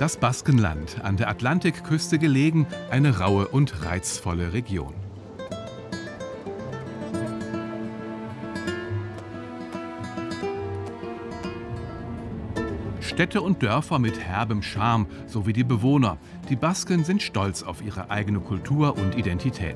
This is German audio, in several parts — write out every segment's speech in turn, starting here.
Das Baskenland, an der Atlantikküste gelegen, eine raue und reizvolle Region. Städte und Dörfer mit herbem Charme, sowie die Bewohner. Die Basken sind stolz auf ihre eigene Kultur und Identität.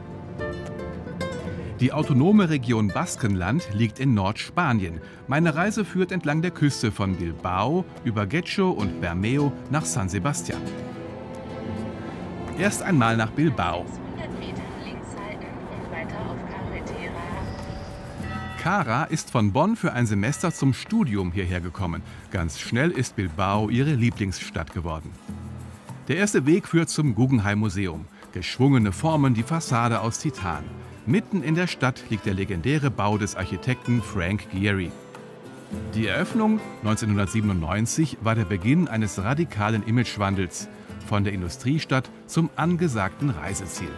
Die autonome Region Baskenland liegt in Nordspanien. Meine Reise führt entlang der Küste von Bilbao über Getxo und Bermeo nach San Sebastián. Erst einmal nach Bilbao. Cara ist von Bonn für ein Semester zum Studium hierher gekommen. Ganz schnell ist Bilbao ihre Lieblingsstadt geworden. Der erste Weg führt zum Guggenheim Museum. Geschwungene Formen, die Fassade aus Titan. Mitten in der Stadt liegt der legendäre Bau des Architekten Frank Gehry. Die Eröffnung 1997 war der Beginn eines radikalen Imagewandels von der Industriestadt zum angesagten Reiseziel.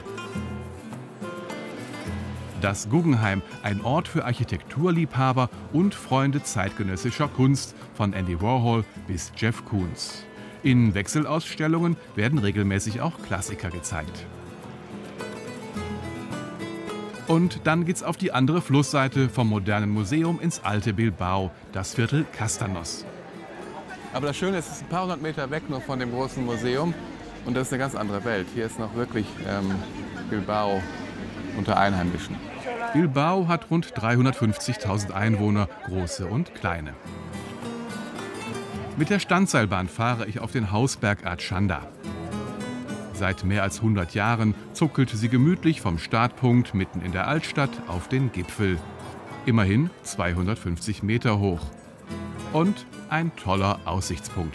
Das Guggenheim, ein Ort für Architekturliebhaber und Freunde zeitgenössischer Kunst, von Andy Warhol bis Jeff Koons. In Wechselausstellungen werden regelmäßig auch Klassiker gezeigt. Und dann geht's auf die andere Flussseite vom modernen Museum ins alte Bilbao, das Viertel Castanos. Aber das Schöne ist, es ist ein paar hundert Meter weg noch von dem großen Museum und das ist eine ganz andere Welt. Hier ist noch wirklich Bilbao unter Einheimischen. Bilbao hat rund 350.000 Einwohner, große und kleine. Mit der Standseilbahn fahre ich auf den Hausberg Artxanda. Seit mehr als 100 Jahren zuckelt sie gemütlich vom Startpunkt mitten in der Altstadt auf den Gipfel. Immerhin 250 Meter hoch. Und ein toller Aussichtspunkt.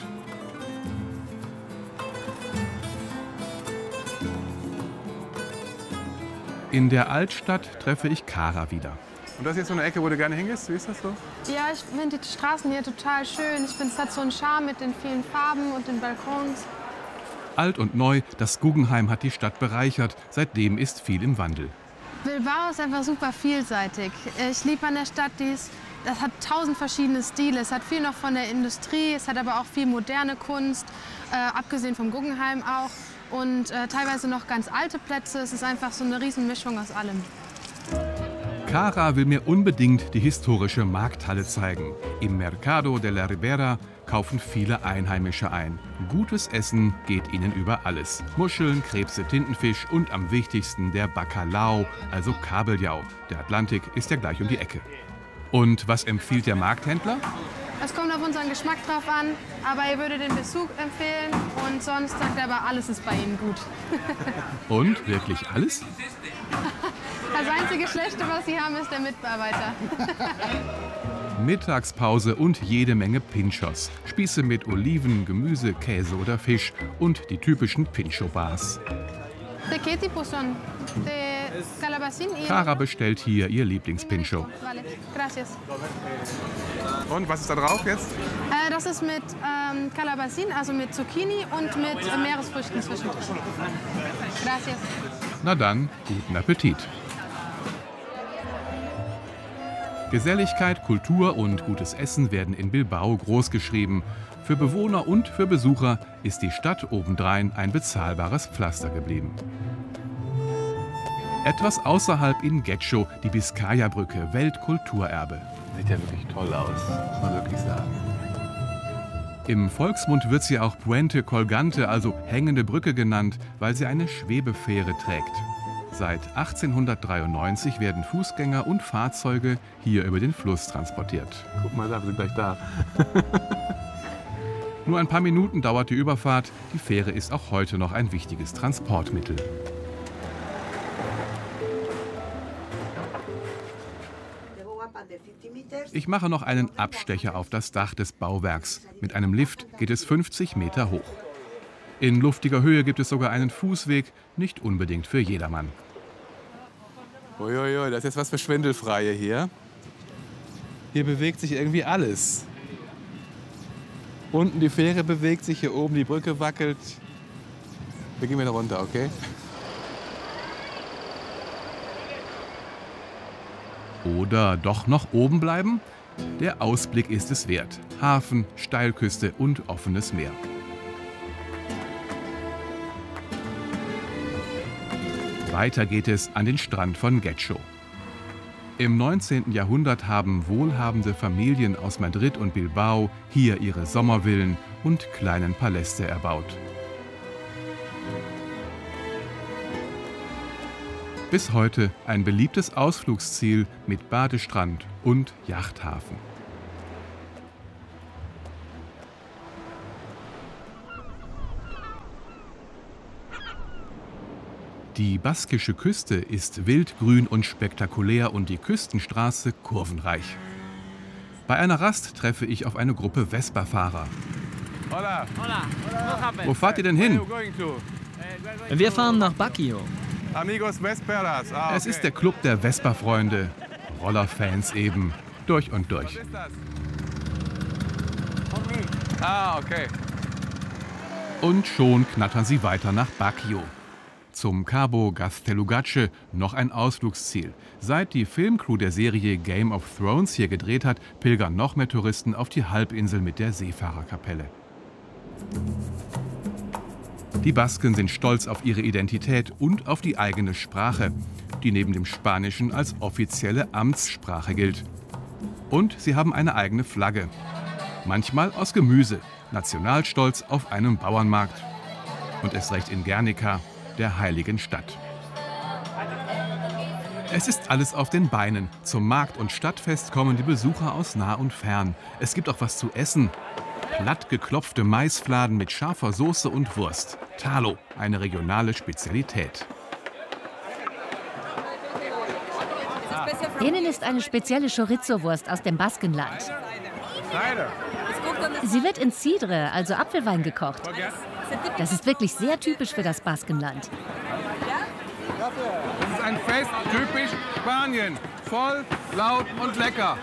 In der Altstadt treffe ich Cara wieder. Und das ist jetzt so eine Ecke, wo du gerne hingehst? Wie ist das so? Ja, ich finde die Straßen hier total schön. Ich finde, es hat so einen Charme mit den vielen Farben und den Balkons. Alt und neu, das Guggenheim hat die Stadt bereichert. Seitdem ist viel im Wandel. Bilbao ist einfach super vielseitig. Ich liebe an der Stadt, das hat 1000 verschiedene Stile. Es hat viel noch von der Industrie, es hat aber auch viel moderne Kunst, abgesehen vom Guggenheim auch. Und teilweise noch ganz alte Plätze. Es ist einfach so eine Riesenmischung aus allem. Cara will mir unbedingt die historische Markthalle zeigen. Im Mercado de la Ribera kaufen viele Einheimische ein. Gutes Essen geht ihnen über alles. Muscheln, Krebse, Tintenfisch und am wichtigsten der Bacalao, also Kabeljau. Der Atlantik ist ja gleich um die Ecke. Und was empfiehlt der Markthändler? Es kommt auf unseren Geschmack drauf an, aber er würde den Besuch empfehlen und sonst sagt er aber, alles ist bei ihm gut. Und wirklich alles? Das einzige Schlechte, was sie haben, ist der Mitarbeiter. Mittagspause und jede Menge Pinchos. Spieße mit Oliven, Gemüse, Käse oder Fisch und die typischen Pincho-Bars. Cara bestellt hier ihr Lieblingspincho. Und was ist da drauf jetzt? Das ist mit Calabacín, also mit Zucchini und mit Meeresfrüchten zwischendrin. Gracias. Na dann, guten Appetit. Geselligkeit, Kultur und gutes Essen werden in Bilbao großgeschrieben. Für Bewohner und für Besucher ist die Stadt obendrein ein bezahlbares Pflaster geblieben. Etwas außerhalb in Getxo, die Bizkaia-Brücke, Weltkulturerbe. Sieht ja wirklich toll aus, muss man wirklich sagen. Im Volksmund wird sie auch Puente Colgante, also hängende Brücke genannt, weil sie eine Schwebefähre trägt. Seit 1893 werden Fußgänger und Fahrzeuge hier über den Fluss transportiert. Guck mal, da, wir sind gleich da. Nur ein paar Minuten dauert die Überfahrt. Die Fähre ist auch heute noch ein wichtiges Transportmittel. Ich mache noch einen Abstecher auf das Dach des Bauwerks. Mit einem Lift geht es 50 Meter hoch. In luftiger Höhe gibt es sogar einen Fußweg, nicht unbedingt für jedermann. Uiuiui, das ist jetzt was für Schwindelfreie hier. Hier bewegt sich irgendwie alles. Unten die Fähre bewegt sich, hier oben die Brücke wackelt. Wir gehen wieder runter, okay? Oder doch noch oben bleiben? Der Ausblick ist es wert. Hafen, Steilküste und offenes Meer. Weiter geht es an den Strand von Getxo. Im 19. Jahrhundert haben wohlhabende Familien aus Madrid und Bilbao hier ihre Sommervillen und kleinen Paläste erbaut. Bis heute ein beliebtes Ausflugsziel mit Badestrand und Yachthafen. Die baskische Küste ist wildgrün und spektakulär und die Küstenstraße kurvenreich. Bei einer Rast treffe ich auf eine Gruppe Vespa-Fahrer. Hola. Wo fahrt ihr denn hin? Wir fahren nach Baguio. Amigos Vesperas. Es ist der Club der Vespa-Freunde. Rollerfans eben. Durch und durch. Okay. Und schon knattern sie weiter nach Baguio. Zum Cabo Gaztelugatxe, noch ein Ausflugsziel. Seit die Filmcrew der Serie Game of Thrones hier gedreht hat, pilgern noch mehr Touristen auf die Halbinsel mit der Seefahrerkapelle. Die Basken sind stolz auf ihre Identität und auf die eigene Sprache, die neben dem Spanischen als offizielle Amtssprache gilt. Und sie haben eine eigene Flagge. Manchmal aus Gemüse, Nationalstolz auf einem Bauernmarkt. Und erst recht in Guernica, der heiligen Stadt. Es ist alles auf den Beinen. Zum Markt- und Stadtfest kommen die Besucher aus nah und fern. Es gibt auch was zu essen. Platt geklopfte Maisfladen mit scharfer Soße und Wurst. Talo, eine regionale Spezialität. Denen ist eine spezielle Chorizo-Wurst aus dem Baskenland. Sie wird in Cidre, also Apfelwein, gekocht. Das ist wirklich sehr typisch für das Baskenland. Das ist ein Fest typisch Spanien. Voll, laut und lecker.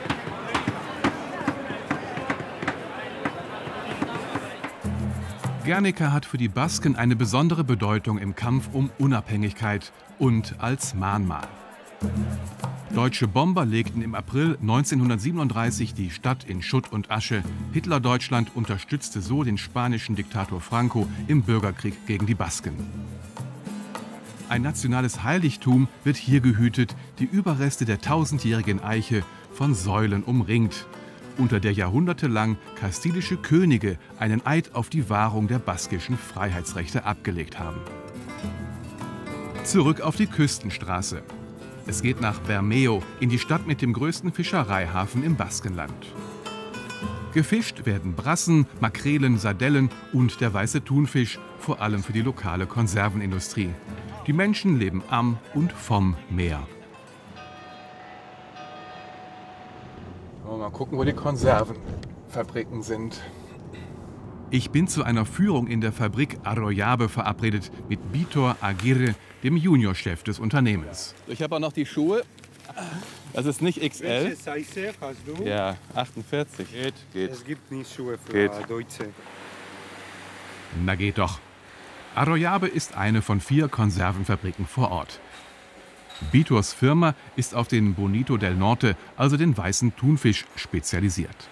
Guernica hat für die Basken eine besondere Bedeutung im Kampf um Unabhängigkeit und als Mahnmal. Deutsche Bomber legten im April 1937 die Stadt in Schutt und Asche. Hitler-Deutschland unterstützte so den spanischen Diktator Franco im Bürgerkrieg gegen die Basken. Ein nationales Heiligtum wird hier gehütet, die Überreste der tausendjährigen Eiche von Säulen umringt, unter der jahrhundertelang kastilische Könige einen Eid auf die Wahrung der baskischen Freiheitsrechte abgelegt haben. Zurück auf die Küstenstraße. Es geht nach Bermeo, in die Stadt mit dem größten Fischereihafen im Baskenland. Gefischt werden Brassen, Makrelen, Sardellen und der weiße Thunfisch, vor allem für die lokale Konservenindustrie. Die Menschen leben am und vom Meer. Mal gucken, wo die Konservenfabriken sind. Ich bin zu einer Führung in der Fabrik Arroyabe verabredet mit Vitor Aguirre, dem Juniorchef des Unternehmens. Ich habe auch noch die Schuhe. Das ist nicht XL. Welche Size hast du? Ja, 48. Geht. Es gibt nicht Schuhe für Geht. Deutsche. Na geht doch. Arroyabe ist eine von 4 Konservenfabriken vor Ort. Vitors Firma ist auf den Bonito del Norte, also den weißen Thunfisch, spezialisiert.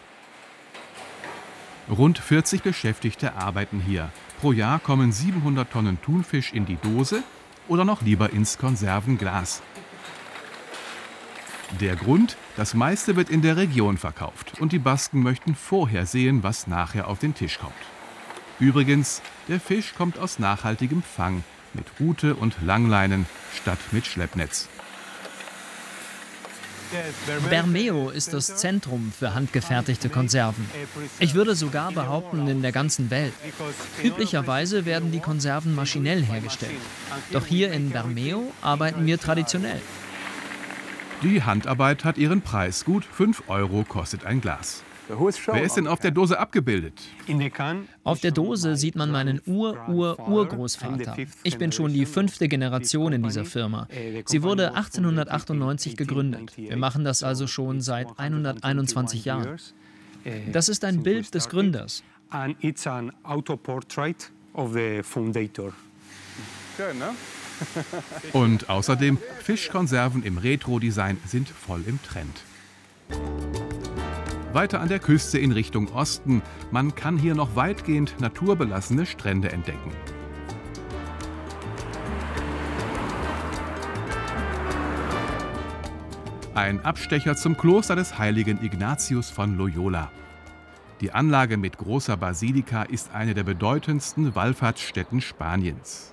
Rund 40 Beschäftigte arbeiten hier. Pro Jahr kommen 700 Tonnen Thunfisch in die Dose oder noch lieber ins Konservenglas. Der Grund? Das meiste wird in der Region verkauft und die Basken möchten vorher sehen, was nachher auf den Tisch kommt. Übrigens, der Fisch kommt aus nachhaltigem Fang, mit Rute und Langleinen statt mit Schleppnetz. Bermeo ist das Zentrum für handgefertigte Konserven. Ich würde sogar behaupten, in der ganzen Welt. Üblicherweise werden die Konserven maschinell hergestellt. Doch hier in Bermeo arbeiten wir traditionell. Die Handarbeit hat ihren Preis. Gut 5 € kostet ein Glas. Wer ist denn auf der Dose abgebildet? Auf der Dose sieht man meinen Urgroßvater. Ich bin schon die 5. Generation in dieser Firma. Sie wurde 1898 gegründet. Wir machen das also schon seit 121 Jahren. Das ist ein Bild des Gründers. Schön, ne? Und außerdem, Fischkonserven im Retro-Design sind voll im Trend. Weiter an der Küste in Richtung Osten. Man kann hier noch weitgehend naturbelassene Strände entdecken. Ein Abstecher zum Kloster des heiligen Ignatius von Loyola. Die Anlage mit großer Basilika ist eine der bedeutendsten Wallfahrtsstätten Spaniens.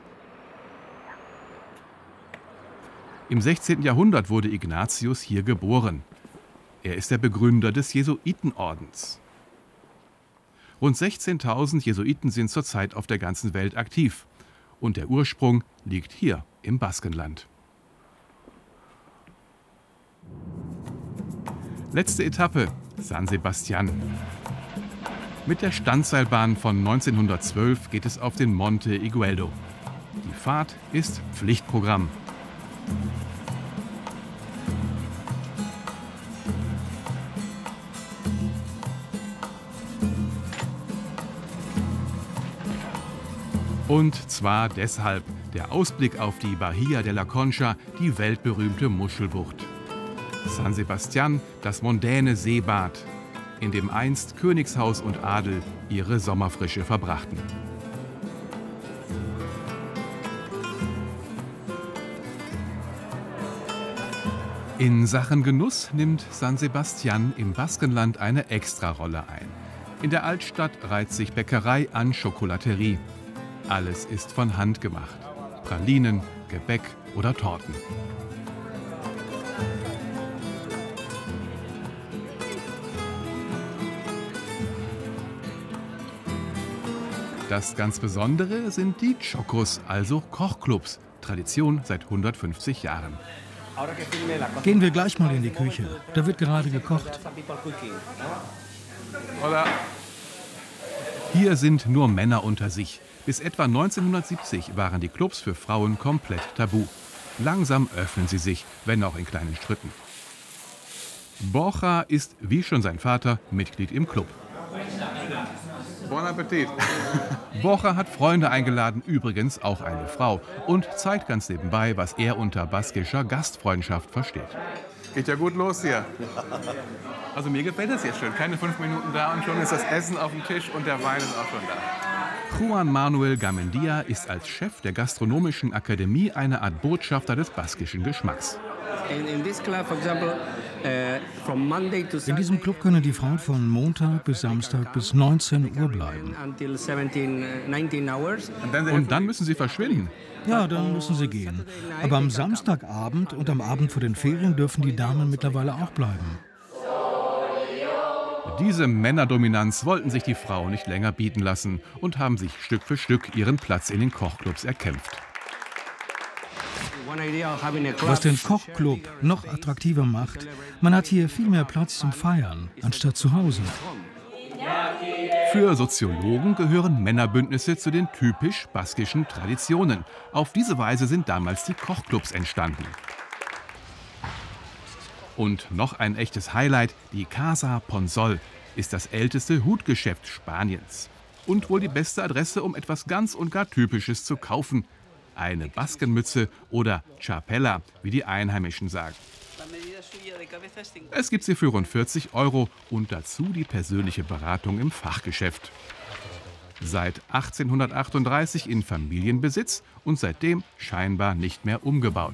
Im 16. Jahrhundert wurde Ignatius hier geboren. Er ist der Begründer des Jesuitenordens. Rund 16.000 Jesuiten sind zurzeit auf der ganzen Welt aktiv. Und der Ursprung liegt hier im Baskenland. Letzte Etappe, San Sebastián. Mit der Standseilbahn von 1912 geht es auf den Monte Igueldo. Die Fahrt ist Pflichtprogramm. Und zwar deshalb: der Ausblick auf die Bahía de la Concha, die weltberühmte Muschelbucht. San Sebastián, das mondäne Seebad, in dem einst Königshaus und Adel ihre Sommerfrische verbrachten. In Sachen Genuss nimmt San Sebastián im Baskenland eine Extrarolle ein. In der Altstadt reiht sich Bäckerei an Chocolaterie. Alles ist von Hand gemacht. Pralinen, Gebäck oder Torten. Das ganz Besondere sind die Chocos, also Kochclubs. Tradition seit 150 Jahren. Gehen wir gleich mal in die Küche. Da wird gerade gekocht. Oder? Hier sind nur Männer unter sich. Bis etwa 1970 waren die Clubs für Frauen komplett tabu. Langsam öffnen sie sich, wenn auch in kleinen Schritten. Borja ist, wie schon sein Vater, Mitglied im Club. Bon Appetit. Borja hat Freunde eingeladen, übrigens auch eine Frau, und zeigt ganz nebenbei, was er unter baskischer Gastfreundschaft versteht. Geht ja gut los hier. Also mir gefällt es jetzt schon. Keine 5 Minuten da und schon ist das Essen auf dem Tisch und der Wein ist auch schon da. Juan Manuel Gamendia ist als Chef der Gastronomischen Akademie eine Art Botschafter des baskischen Geschmacks. In diesem Club können die Frauen von Montag bis Samstag bis 19 Uhr bleiben. Und dann müssen sie verschwinden. Ja, dann müssen sie gehen. Aber am Samstagabend und am Abend vor den Ferien dürfen die Damen mittlerweile auch bleiben. Diese Männerdominanz wollten sich die Frauen nicht länger bieten lassen und haben sich Stück für Stück ihren Platz in den Kochclubs erkämpft. Was den Kochclub noch attraktiver macht, man hat hier viel mehr Platz zum Feiern, anstatt zu Hause. Für Soziologen gehören Männerbündnisse zu den typisch baskischen Traditionen. Auf diese Weise sind damals die Kochclubs entstanden. Und noch ein echtes Highlight, die Casa Ponsol, ist das älteste Hutgeschäft Spaniens. Und wohl die beste Adresse, um etwas ganz und gar Typisches zu kaufen. Eine Baskenmütze oder Chapela, wie die Einheimischen sagen. Es gibt sie für rund 40 € und dazu die persönliche Beratung im Fachgeschäft. Seit 1838 in Familienbesitz und seitdem scheinbar nicht mehr umgebaut.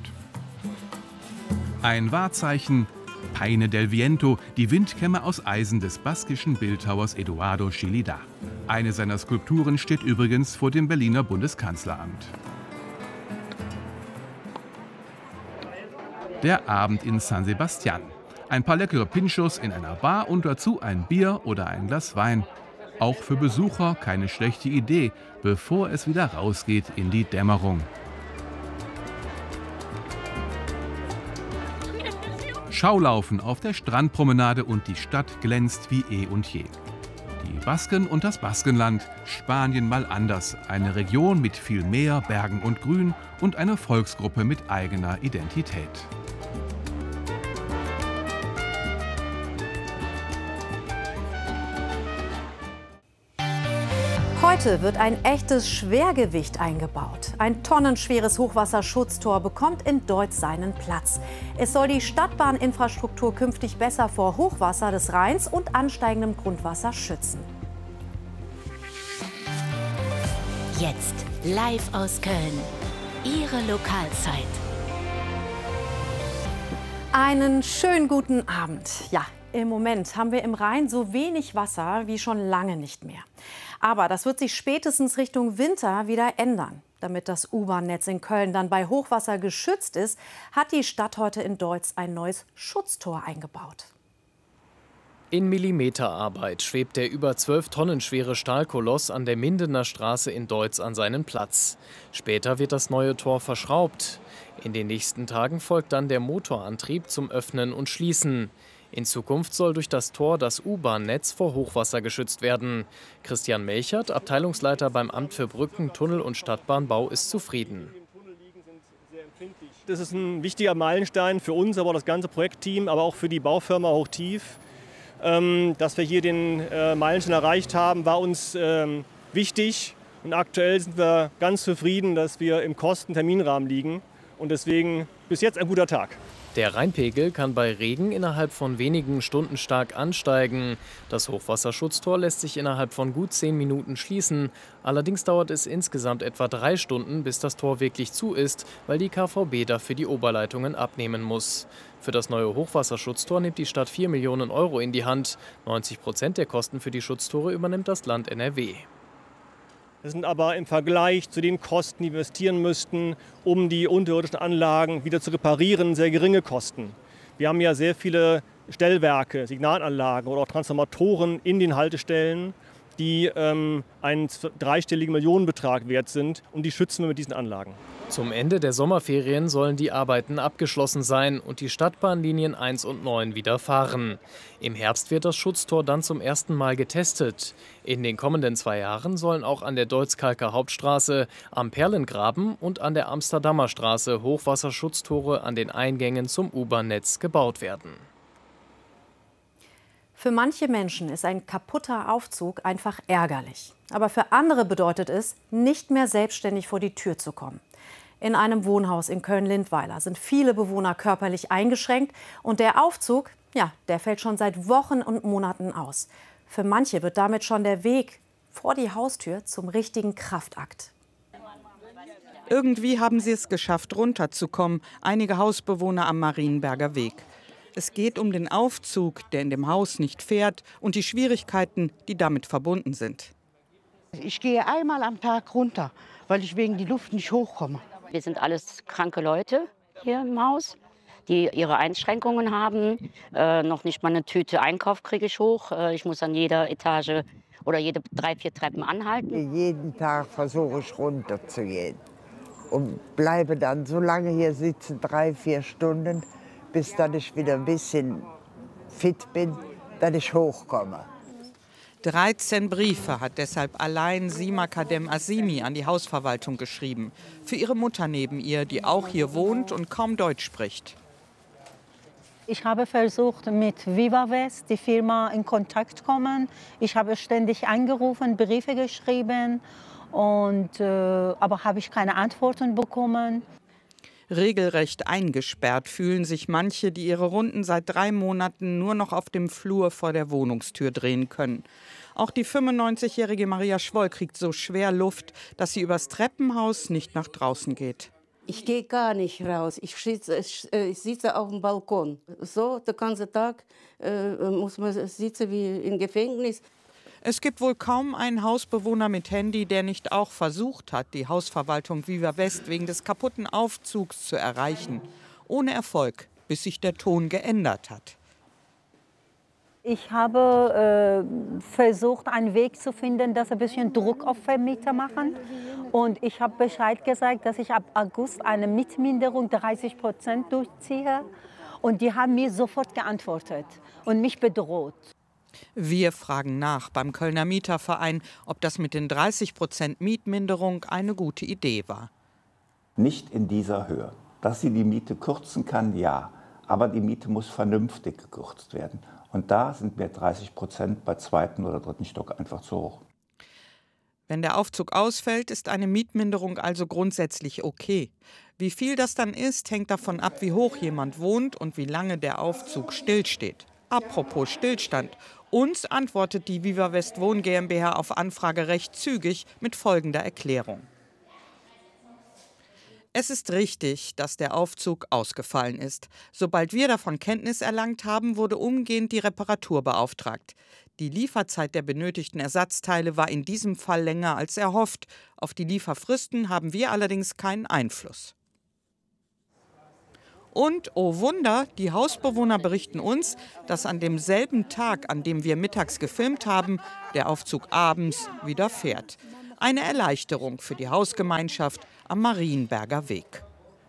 Ein Wahrzeichen, Peine del Viento, die Windkämme aus Eisen des baskischen Bildhauers Eduardo Chillida. Eine seiner Skulpturen steht übrigens vor dem Berliner Bundeskanzleramt. Der Abend in San Sebastián. Ein paar leckere Pinchos in einer Bar und dazu ein Bier oder ein Glas Wein. Auch für Besucher keine schlechte Idee, bevor es wieder rausgeht in die Dämmerung. Schaulaufen auf der Strandpromenade und die Stadt glänzt wie eh und je. Die Basken und das Baskenland, Spanien mal anders. Eine Region mit viel Meer, Bergen und Grün und eine Volksgruppe mit eigener Identität. Heute wird ein echtes Schwergewicht eingebaut. Ein tonnenschweres Hochwasserschutztor bekommt in Deutz seinen Platz. Es soll die Stadtbahninfrastruktur künftig besser vor Hochwasser des Rheins und ansteigendem Grundwasser schützen. Jetzt live aus Köln. Ihre Lokalzeit. Einen schönen guten Abend. Ja, im Moment haben wir im Rhein so wenig Wasser wie schon lange nicht mehr. Aber das wird sich spätestens Richtung Winter wieder ändern. Damit das U-Bahn-Netz in Köln dann bei Hochwasser geschützt ist, hat die Stadt heute in Deutz ein neues Schutztor eingebaut. In Millimeterarbeit schwebt der über 12 Tonnen schwere Stahlkoloss an der Mindener Straße in Deutz an seinen Platz. Später wird das neue Tor verschraubt. In den nächsten Tagen folgt dann der Motorantrieb zum Öffnen und Schließen. In Zukunft soll durch das Tor das U-Bahn-Netz vor Hochwasser geschützt werden. Christian Melchert, Abteilungsleiter beim Amt für Brücken, Tunnel und Stadtbahnbau, ist zufrieden. Das ist ein wichtiger Meilenstein für uns, aber auch das ganze Projektteam, aber auch für die Baufirma Hochtief. Dass wir hier den Meilenstein erreicht haben, war uns wichtig. Und aktuell sind wir ganz zufrieden, dass wir im Kosten-Terminrahmen liegen. Und deswegen bis jetzt ein guter Tag. Der Rheinpegel kann bei Regen innerhalb von wenigen Stunden stark ansteigen. Das Hochwasserschutztor lässt sich innerhalb von gut 10 Minuten schließen. Allerdings dauert es insgesamt etwa 3 Stunden, bis das Tor wirklich zu ist, weil die KVB dafür die Oberleitungen abnehmen muss. Für das neue Hochwasserschutztor nimmt die Stadt 4 Millionen Euro in die Hand. 90% der Kosten für die Schutztore übernimmt das Land NRW. Das sind aber im Vergleich zu den Kosten, die wir investieren müssten, um die unterirdischen Anlagen wieder zu reparieren, sehr geringe Kosten. Wir haben ja sehr viele Stellwerke, Signalanlagen oder auch Transformatoren in den Haltestellen, die einen dreistelligen Millionenbetrag wert sind, und die schützen wir mit diesen Anlagen. Zum Ende der Sommerferien sollen die Arbeiten abgeschlossen sein und die Stadtbahnlinien 1 und 9 wieder fahren. Im Herbst wird das Schutztor dann zum ersten Mal getestet. In den kommenden 2 Jahren sollen auch an der Deutz-Kalker Hauptstraße, am Perlengraben und an der Amsterdamer Straße Hochwasserschutztore an den Eingängen zum U-Bahn-Netz gebaut werden. Für manche Menschen ist ein kaputter Aufzug einfach ärgerlich. Aber für andere bedeutet es, nicht mehr selbstständig vor die Tür zu kommen. In einem Wohnhaus in Köln-Lindweiler sind viele Bewohner körperlich eingeschränkt. Und der Aufzug, ja, der fällt schon seit Wochen und Monaten aus. Für manche wird damit schon der Weg vor die Haustür zum richtigen Kraftakt. Irgendwie haben sie es geschafft, runterzukommen, einige Hausbewohner am Marienberger Weg. Es geht um den Aufzug, der in dem Haus nicht fährt, und die Schwierigkeiten, die damit verbunden sind. Ich gehe einmal am Tag runter, weil ich wegen der Luft nicht hochkomme. Wir sind alles kranke Leute hier im Haus, die ihre Einschränkungen haben. Noch nicht mal eine Tüte Einkauf kriege ich hoch. Ich muss an jeder Etage oder jede 3, 4 Treppen anhalten. Jeden Tag versuche ich runterzugehen und bleibe dann so lange hier sitzen, 3, 4 Stunden, bis dann ich wieder ein bisschen fit bin, dass ich hochkomme. 13 Briefe hat deshalb allein Sima Kadem Asimi an die Hausverwaltung geschrieben. Für ihre Mutter neben ihr, die auch hier wohnt und kaum Deutsch spricht. Ich habe versucht, mit Viva West, die Firma, in Kontakt zu kommen. Ich habe ständig angerufen, Briefe geschrieben, aber habe ich keine Antworten bekommen. Regelrecht eingesperrt fühlen sich manche, die ihre Runden seit 3 Monaten nur noch auf dem Flur vor der Wohnungstür drehen können. Auch die 95-jährige Maria Schwoll kriegt so schwer Luft, dass sie übers Treppenhaus nicht nach draußen geht. Ich gehe gar nicht raus. Ich sitze auf dem Balkon. So, den ganzen Tag muss man sitzen wie im Gefängnis. Es gibt wohl kaum einen Hausbewohner mit Handy, der nicht auch versucht hat, die Hausverwaltung Viva West wegen des kaputten Aufzugs zu erreichen. Ohne Erfolg, bis sich der Ton geändert hat. Ich habe versucht, einen Weg zu finden, dass ein bisschen Druck auf Vermieter machen. Und ich habe Bescheid gesagt, dass ich ab August eine Mietminderung 30% durchziehe. Und die haben mir sofort geantwortet und mich bedroht. Wir fragen nach beim Kölner Mieterverein, ob das mit den 30% Mietminderung eine gute Idee war. Nicht in dieser Höhe. Dass sie die Miete kürzen kann, ja. Aber die Miete muss vernünftig gekürzt werden. Und da sind mir 30% bei 2. oder 3. Stock einfach zu hoch. Wenn der Aufzug ausfällt, ist eine Mietminderung also grundsätzlich okay. Wie viel das dann ist, hängt davon ab, wie hoch jemand wohnt und wie lange der Aufzug stillsteht. Apropos Stillstand. Uns antwortet die Viva West Wohn GmbH auf Anfrage recht zügig mit folgender Erklärung. Es ist richtig, dass der Aufzug ausgefallen ist. Sobald wir davon Kenntnis erlangt haben, wurde umgehend die Reparatur beauftragt. Die Lieferzeit der benötigten Ersatzteile war in diesem Fall länger als erhofft. Auf die Lieferfristen haben wir allerdings keinen Einfluss. Und, oh Wunder, die Hausbewohner berichten uns, dass an demselben Tag, an dem wir mittags gefilmt haben, der Aufzug abends wieder fährt. Eine Erleichterung für die Hausgemeinschaft am Marienberger Weg.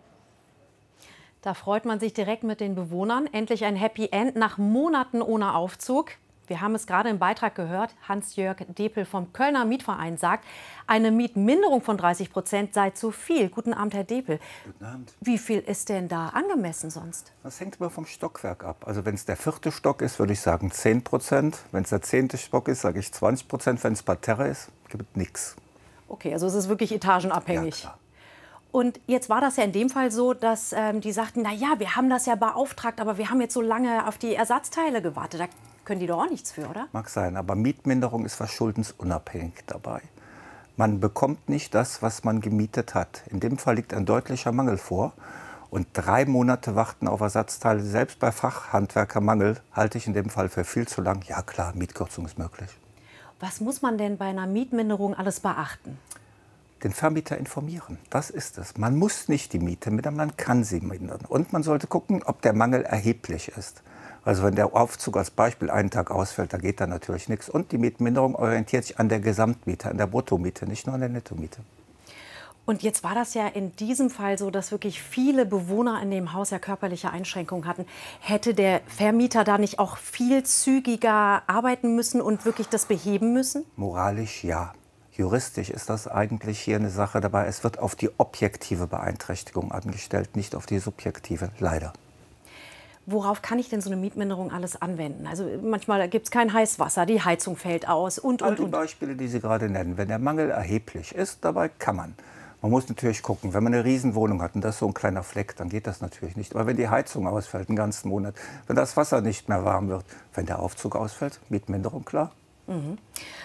Da freut man sich direkt mit den Bewohnern. Endlich ein Happy End nach Monaten ohne Aufzug. Wir haben es gerade im Beitrag gehört. Hans-Jörg Depel vom Kölner Mietverein sagt, eine Mietminderung von 30% sei zu viel. Guten Abend, Herr Depel. Guten Abend. Wie viel ist denn da angemessen sonst? Das hängt immer vom Stockwerk ab. Also wenn es der 4. Stock ist, würde ich sagen 10%. Wenn es der 10. Stock ist, sage ich 20%. Wenn es Parterre ist, gibt es nichts. Okay, also es ist wirklich etagenabhängig. Ja, klar. Und jetzt war das ja in dem Fall so, dass die sagten, na ja, wir haben das ja beauftragt, aber wir haben jetzt so lange auf die Ersatzteile gewartet. Da können die doch auch nichts für, oder? Mag sein, aber Mietminderung ist verschuldensunabhängig dabei. Man bekommt nicht das, was man gemietet hat. In dem Fall liegt ein deutlicher Mangel vor. Und 3 Monate warten auf Ersatzteile, selbst bei Fachhandwerkermangel, halte ich in dem Fall für viel zu lang. Ja klar, Mietkürzung ist möglich. Was muss man denn bei einer Mietminderung alles beachten? Den Vermieter informieren, das ist es. Man muss nicht die Miete mindern, man kann sie mindern. Und man sollte gucken, ob der Mangel erheblich ist. Also wenn der Aufzug als Beispiel einen Tag ausfällt, da geht da natürlich nichts. Und die Mietminderung orientiert sich an der Gesamtmiete, an der Bruttomiete, nicht nur an der Nettomiete. Und jetzt war das ja in diesem Fall so, dass wirklich viele Bewohner in dem Haus ja körperliche Einschränkungen hatten. Hätte der Vermieter da nicht auch viel zügiger arbeiten müssen und wirklich das beheben müssen? Moralisch ja. Juristisch ist das eigentlich hier eine Sache dabei. Es wird auf die objektive Beeinträchtigung angestellt, nicht auf die subjektive, leider. Worauf kann ich denn so eine Mietminderung alles anwenden? Also manchmal gibt es kein Heißwasser, die Heizung fällt aus und. All die Beispiele, die Sie gerade nennen, wenn der Mangel erheblich ist, dabei kann man. Man muss natürlich gucken, wenn man eine Riesenwohnung hat und das ist so ein kleiner Fleck, dann geht das natürlich nicht. Aber wenn die Heizung ausfällt, einen ganzen Monat, wenn das Wasser nicht mehr warm wird, wenn der Aufzug ausfällt, Mietminderung, klar. Mhm.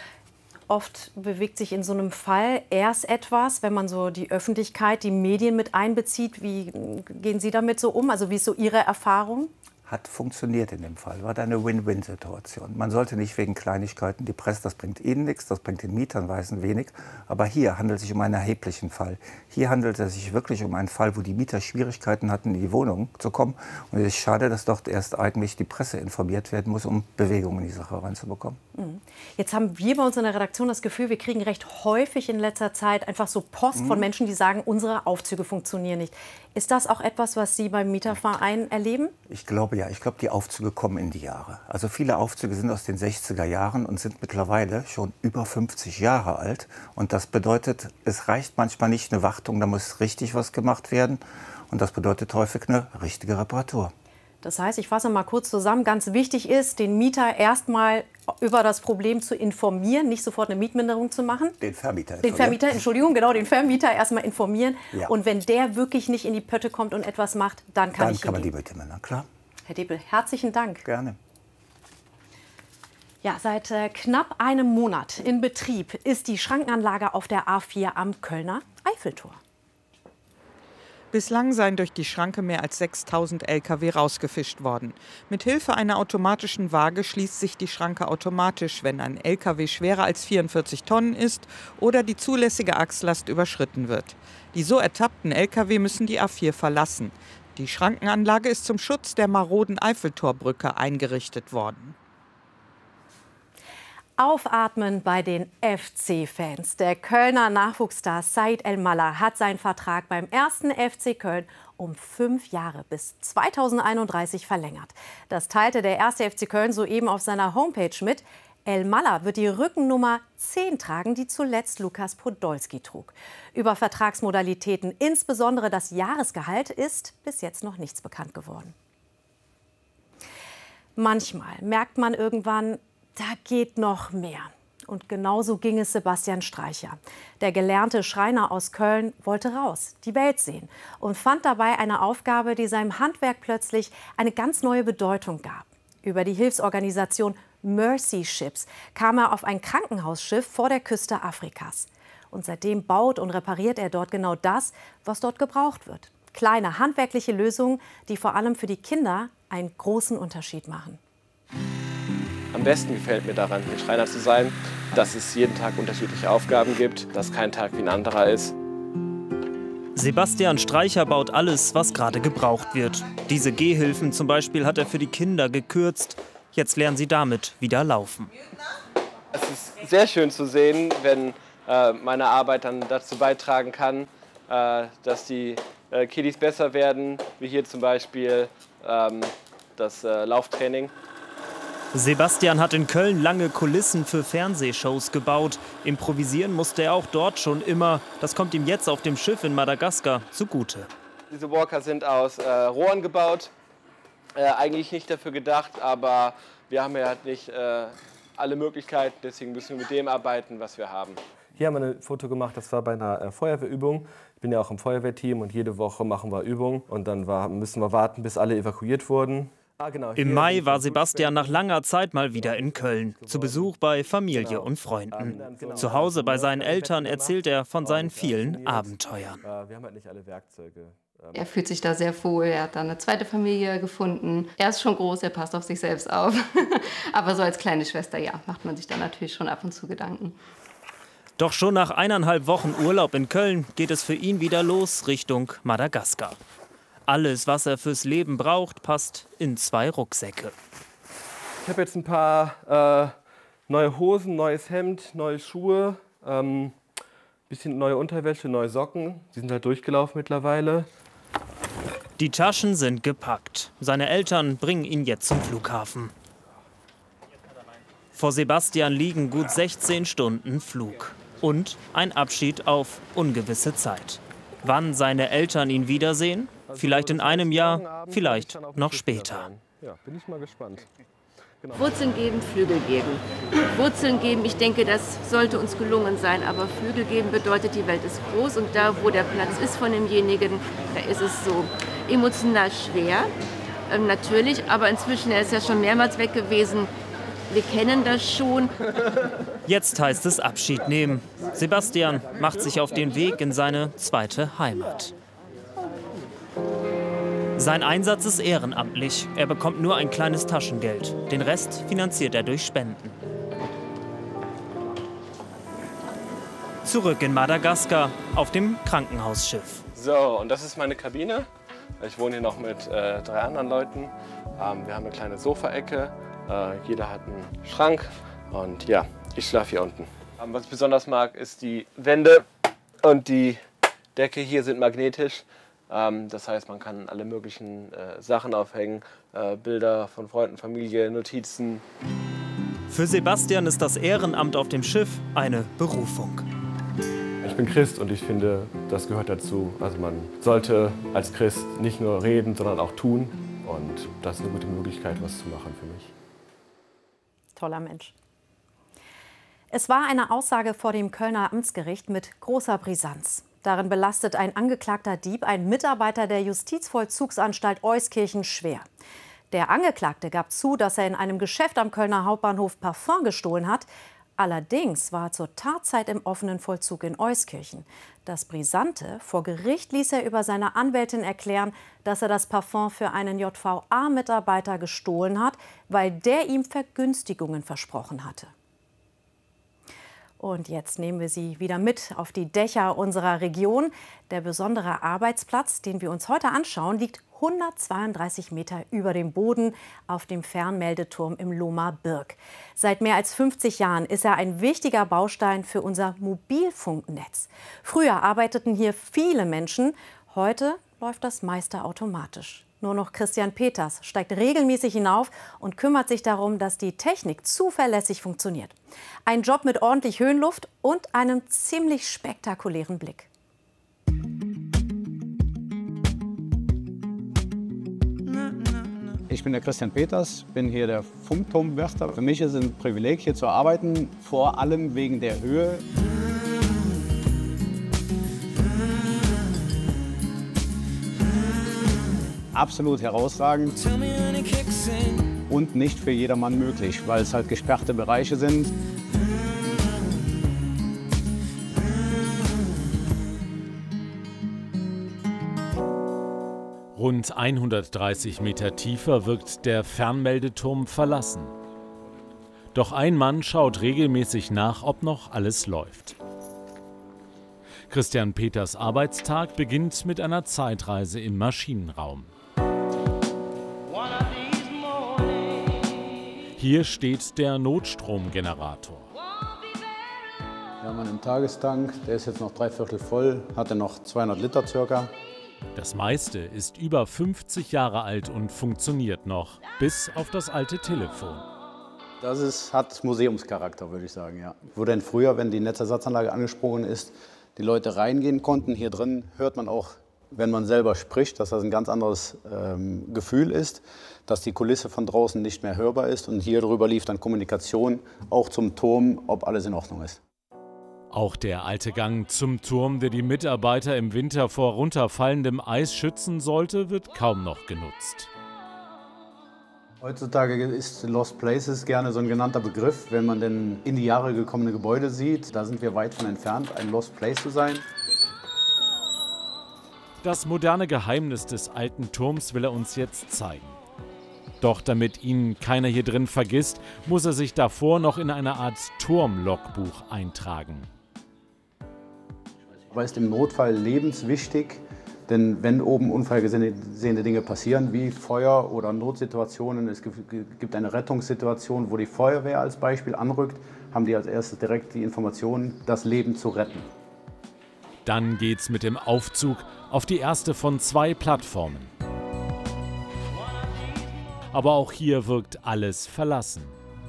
Oft bewegt sich in so einem Fall erst etwas, wenn man so die Öffentlichkeit, die Medien mit einbezieht. Wie gehen Sie damit so um? Also wie ist so Ihre Erfahrung? Hat funktioniert in dem Fall, war da eine Win-Win-Situation. Man sollte nicht wegen Kleinigkeiten die Presse, das bringt Ihnen nichts, das bringt den Mietern weißen wenig. Aber hier handelt es sich um einen erheblichen Fall. Hier handelt es sich wirklich um einen Fall, wo die Mieter Schwierigkeiten hatten, in die Wohnung zu kommen. Und es ist schade, dass dort erst eigentlich die Presse informiert werden muss, um Bewegung in die Sache reinzubekommen. Jetzt haben wir bei uns in der Redaktion das Gefühl, wir kriegen recht häufig in letzter Zeit einfach so Post von Menschen, die sagen, unsere Aufzüge funktionieren nicht. Ist das auch etwas, was Sie beim Mieterverein erleben? Ich glaube ja. Ich glaube, die Aufzüge kommen in die Jahre. Also viele Aufzüge sind aus den 60er Jahren und sind mittlerweile schon über 50 Jahre alt. Und das bedeutet, es reicht manchmal nicht eine Wartung, da muss richtig was gemacht werden. Und das bedeutet häufig eine richtige Reparatur. Das heißt, ich fasse mal kurz zusammen, ganz wichtig ist, den Mieter erstmal über das Problem zu informieren, nicht sofort eine Mietminderung zu machen. Den Vermieter. Den Vermieter, Entschuldigung, genau, den Vermieter erstmal informieren. Ja. Und wenn der wirklich nicht in die Pötte kommt und etwas macht, dann kann man die Miete mindern, klar. Herr Depel, herzlichen Dank. Gerne. Ja, seit knapp einem Monat in Betrieb ist die Schrankenanlage auf der A4 am Kölner Eiffeltor. Bislang seien durch die Schranke mehr als 6.000 Lkw rausgefischt worden. Mit Hilfe einer automatischen Waage schließt sich die Schranke automatisch, wenn ein Lkw schwerer als 44 Tonnen ist oder die zulässige Achslast überschritten wird. Die so ertappten Lkw müssen die A4 verlassen. Die Schrankenanlage ist zum Schutz der maroden Eiffeltorbrücke eingerichtet worden. Aufatmen bei den FC-Fans. Der Kölner Nachwuchsstar Said El-Mallah hat seinen Vertrag beim 1. FC Köln um 5 Jahre bis 2031 verlängert. Das teilte der 1. FC Köln soeben auf seiner Homepage mit. El-Mallah wird die Rückennummer 10 tragen, die zuletzt Lukas Podolski trug. Über Vertragsmodalitäten, insbesondere das Jahresgehalt, ist bis jetzt noch nichts bekannt geworden. Manchmal merkt man irgendwann, da geht noch mehr. Und genauso ging es Sebastian Streicher. Der gelernte Schreiner aus Köln wollte raus, die Welt sehen und fand dabei eine Aufgabe, die seinem Handwerk plötzlich eine ganz neue Bedeutung gab. Über die Hilfsorganisation Mercy Ships kam er auf ein Krankenhausschiff vor der Küste Afrikas. Und seitdem baut und repariert er dort genau das, was dort gebraucht wird. Kleine handwerkliche Lösungen, die vor allem für die Kinder einen großen Unterschied machen. Am besten gefällt mir daran, hier Schreiner zu sein, dass es jeden Tag unterschiedliche Aufgaben gibt, dass kein Tag wie ein anderer ist. Sebastian Streicher baut alles, was gerade gebraucht wird. Diese Gehhilfen zum Beispiel hat er für die Kinder gekürzt. Jetzt lernen sie damit wieder laufen. Es ist sehr schön zu sehen, wenn meine Arbeit dann dazu beitragen kann, dass die Kiddies besser werden, wie hier zum Beispiel das Lauftraining. Sebastian hat in Köln lange Kulissen für Fernsehshows gebaut. Improvisieren musste er auch dort schon immer. Das kommt ihm jetzt auf dem Schiff in Madagaskar zugute. Diese Walker sind aus Rohren gebaut. Eigentlich nicht dafür gedacht, aber wir haben ja nicht alle Möglichkeiten. Deswegen müssen wir mit dem arbeiten, was wir haben. Hier haben wir ein Foto gemacht, das war bei einer Feuerwehrübung. Ich bin ja auch im Feuerwehrteam und jede Woche machen wir Übungen. Und dann müssen wir warten, bis alle evakuiert wurden. Genau, im Mai war Sebastian nach langer Zeit mal wieder in Köln, zu Besuch bei Familie und Freunden. Zu Hause bei seinen Eltern erzählt er von seinen vielen Abenteuern. Wir haben halt nicht alle Werkzeuge. Er fühlt sich da sehr wohl, er hat da eine zweite Familie gefunden. Er ist schon groß, er passt auf sich selbst auf. Aber so als kleine Schwester, ja, macht man sich da natürlich schon ab und zu Gedanken. Doch schon nach 1,5 Wochen Urlaub in Köln geht es für ihn wieder los Richtung Madagaskar. Alles, was er fürs Leben braucht, passt in 2 Rucksäcke. Ich habe jetzt ein paar neue Hosen, neues Hemd, neue Schuhe, bisschen neue Unterwäsche, neue Socken. Die sind halt durchgelaufen mittlerweile. Die Taschen sind gepackt. Seine Eltern bringen ihn jetzt zum Flughafen. Vor Sebastian liegen gut 16 Stunden Flug. Und ein Abschied auf ungewisse Zeit. Wann seine Eltern ihn wiedersehen? Vielleicht in einem Jahr, vielleicht noch später. Ja, bin ich mal gespannt. Genau. Wurzeln geben, Flügel geben. Wurzeln geben, ich denke, das sollte uns gelungen sein. Aber Flügel geben bedeutet, die Welt ist groß und da, wo der Platz ist von demjenigen, da ist es so emotional schwer. Natürlich, aber inzwischen, er ist ja schon mehrmals weg gewesen. Wir kennen das schon. Jetzt heißt es Abschied nehmen. Sebastian macht sich auf den Weg in seine zweite Heimat. Sein Einsatz ist ehrenamtlich. Er bekommt nur ein kleines Taschengeld. Den Rest finanziert er durch Spenden. Zurück in Madagaskar auf dem Krankenhausschiff. So, und das ist meine Kabine. Ich wohne hier noch mit 3 anderen Leuten. Wir haben eine kleine Sofaecke. Jeder hat einen Schrank. Und ja, ich schlafe hier unten. Was ich besonders mag, ist die Wände und die Decke hier sind magnetisch. Das heißt, man kann alle möglichen Sachen aufhängen, Bilder von Freunden, Familie, Notizen. Für Sebastian ist das Ehrenamt auf dem Schiff eine Berufung. Ich bin Christ und ich finde, das gehört dazu. Also man sollte als Christ nicht nur reden, sondern auch tun. Und das ist eine gute Möglichkeit, was zu machen für mich. Toller Mensch. Es war eine Aussage vor dem Kölner Amtsgericht mit großer Brisanz. Darin belastet ein angeklagter Dieb einen Mitarbeiter der Justizvollzugsanstalt Euskirchen schwer. Der Angeklagte gab zu, dass er in einem Geschäft am Kölner Hauptbahnhof Parfum gestohlen hat. Allerdings war er zur Tatzeit im offenen Vollzug in Euskirchen. Das Brisante: vor Gericht ließ er über seine Anwältin erklären, dass er das Parfum für einen JVA-Mitarbeiter gestohlen hat, weil der ihm Vergünstigungen versprochen hatte. Und jetzt nehmen wir Sie wieder mit auf die Dächer unserer Region. Der besondere Arbeitsplatz, den wir uns heute anschauen, liegt 132 Meter über dem Boden auf dem Fernmeldeturm im Lohmer Birk. Seit mehr als 50 Jahren ist er ein wichtiger Baustein für unser Mobilfunknetz. Früher arbeiteten hier viele Menschen, heute läuft das meiste automatisch. Nur noch Christian Peters steigt regelmäßig hinauf und kümmert sich darum, dass die Technik zuverlässig funktioniert. Ein Job mit ordentlich Höhenluft und einem ziemlich spektakulären Blick. Ich bin der Christian Peters, bin hier der Funkturmwärter. Für mich ist es ein Privileg, hier zu arbeiten, vor allem wegen der Höhe. Absolut herausragend und nicht für jedermann möglich, weil es halt gesperrte Bereiche sind. Rund 130 Meter tiefer wirkt der Fernmeldeturm verlassen. Doch ein Mann schaut regelmäßig nach, ob noch alles läuft. Christian Peters Arbeitstag beginnt mit einer Zeitreise im Maschinenraum. Hier steht der Notstromgenerator. Wir haben einen Tagestank, der ist jetzt noch 3/4 voll, hatte noch 200 Liter circa. Das meiste ist über 50 Jahre alt und funktioniert noch, bis auf das alte Telefon. Hat Museumscharakter, würde ich sagen, ja. Wo denn früher, wenn die Netzersatzanlage angesprungen ist, die Leute reingehen konnten. Hier drin hört man auch, wenn man selber spricht, dass das ein ganz anderes Gefühl ist, dass die Kulisse von draußen nicht mehr hörbar ist. Und hier drüber lief dann Kommunikation, auch zum Turm, ob alles in Ordnung ist. Auch der alte Gang zum Turm, der die Mitarbeiter im Winter vor runterfallendem Eis schützen sollte, wird kaum noch genutzt. Heutzutage ist Lost Places gerne so ein genannter Begriff, wenn man denn in die Jahre gekommene Gebäude sieht. Da sind wir weit von entfernt, ein Lost Place zu sein. Das moderne Geheimnis des alten Turms will er uns jetzt zeigen. Doch damit ihn keiner hier drin vergisst, muss er sich davor noch in eine Art Turmlogbuch eintragen. Aber ist im Notfall lebenswichtig, denn wenn oben unvorhergesehene Dinge passieren, wie Feuer oder Notsituationen, es gibt eine Rettungssituation, wo die Feuerwehr als Beispiel anrückt, haben die als erstes direkt die Information, das Leben zu retten. Dann geht's mit dem Aufzug auf die erste von 2 Plattformen. Aber auch hier wirkt alles verlassen.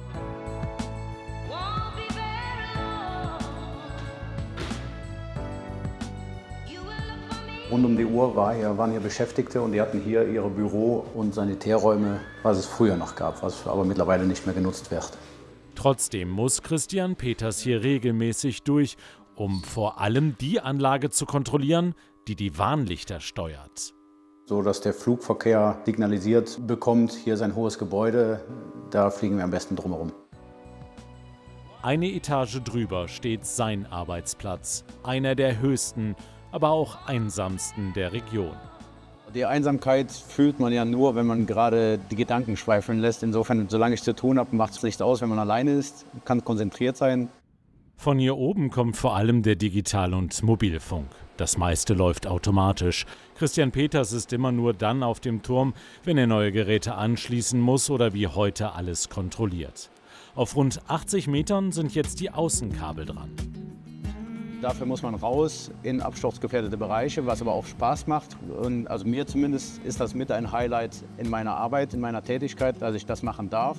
Rund um die Uhr waren hier Beschäftigte und die hatten hier ihre Büro- und Sanitärräume, was es früher noch gab, was aber mittlerweile nicht mehr genutzt wird. Trotzdem muss Christian Peters hier regelmäßig durch, um vor allem die Anlage zu kontrollieren, die die Warnlichter steuert. So dass der Flugverkehr signalisiert bekommt, hier ist ein hohes Gebäude, da fliegen wir am besten drumherum. Eine Etage drüber steht sein Arbeitsplatz, einer der höchsten, aber auch einsamsten der Region. Die Einsamkeit fühlt man ja nur, wenn man gerade die Gedanken schweifeln lässt. Insofern, solange ich zu tun habe, macht es nichts aus, wenn man alleine ist, kann konzentriert sein. Von hier oben kommt vor allem der Digital- und Mobilfunk. Das meiste läuft automatisch. Christian Peters ist immer nur dann auf dem Turm, wenn er neue Geräte anschließen muss oder wie heute alles kontrolliert. Auf rund 80 Metern sind jetzt die Außenkabel dran. Dafür muss man raus in absturzgefährdete Bereiche, was aber auch Spaß macht. Und also mir zumindest ist das mit ein Highlight in meiner Arbeit, in meiner Tätigkeit, dass ich das machen darf.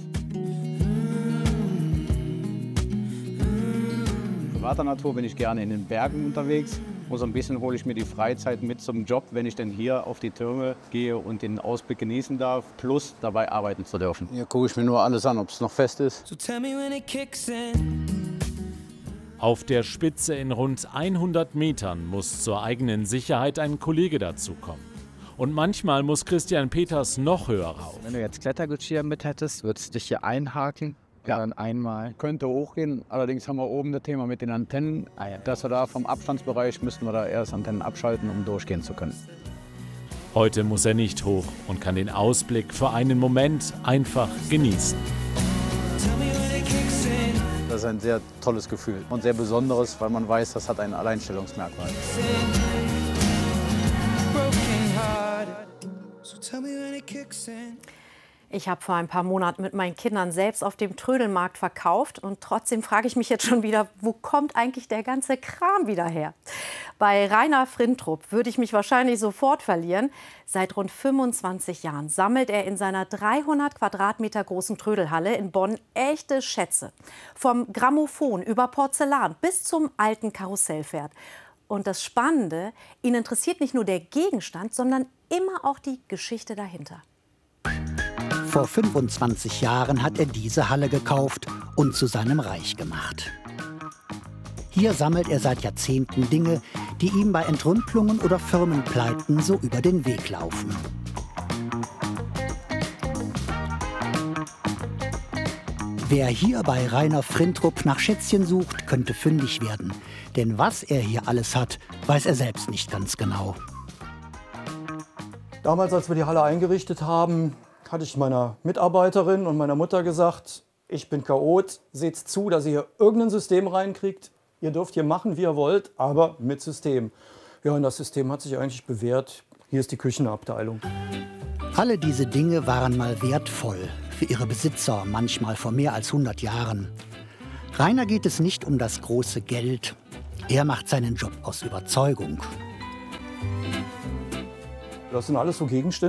Privater Natur bin ich gerne in den Bergen unterwegs. Und so ein bisschen hole ich mir die Freizeit mit zum Job, wenn ich denn hier auf die Türme gehe und den Ausblick genießen darf, plus dabei arbeiten zu dürfen. Hier gucke ich mir nur alles an, ob es noch fest ist. Auf der Spitze in rund 100 Metern muss zur eigenen Sicherheit ein Kollege dazukommen. Und manchmal muss Christian Peters noch höher rauf. Wenn du jetzt Klettergeschirr mit hättest, würdest du dich hier einhaken? Ja, dann einmal. Könnte hochgehen, allerdings haben wir oben das Thema mit den Antennen. Dass wir da vom Abstandsbereich müssten wir da erst Antennen abschalten, um durchgehen zu können. Heute muss er nicht hoch und kann den Ausblick für einen Moment einfach genießen. Das ist ein sehr tolles Gefühl und sehr besonderes, weil man weiß, das hat ein Alleinstellungsmerkmal. Ich habe vor ein paar Monaten mit meinen Kindern selbst auf dem Trödelmarkt verkauft und trotzdem frage ich mich jetzt schon wieder, wo kommt eigentlich der ganze Kram wieder her? Bei Rainer Frintrup würde ich mich wahrscheinlich sofort verlieren. Seit rund 25 Jahren sammelt er in seiner 300 Quadratmeter großen Trödelhalle in Bonn echte Schätze. Vom Grammophon über Porzellan bis zum alten Karussellpferd. Und das Spannende, ihn interessiert nicht nur der Gegenstand, sondern immer auch die Geschichte dahinter. Vor 25 Jahren hat er diese Halle gekauft und zu seinem Reich gemacht. Hier sammelt er seit Jahrzehnten Dinge, die ihm bei Entrümpelungen oder Firmenpleiten so über den Weg laufen. Wer hier bei Rainer Frintrup nach Schätzchen sucht, könnte fündig werden. Denn was er hier alles hat, weiß er selbst nicht ganz genau. Damals, als wir die Halle eingerichtet haben, hatte ich meiner Mitarbeiterin und meiner Mutter gesagt, ich bin Chaot, seht zu, dass ihr hier irgendein System reinkriegt. Ihr dürft hier machen, wie ihr wollt, aber mit System. Ja, und das System hat sich eigentlich bewährt. Hier ist die Küchenabteilung. Alle diese Dinge waren mal wertvoll für ihre Besitzer, manchmal vor mehr als 100 Jahren. Rainer geht es nicht um das große Geld. Er macht seinen Job aus Überzeugung. Das sind alles so Gegenstände.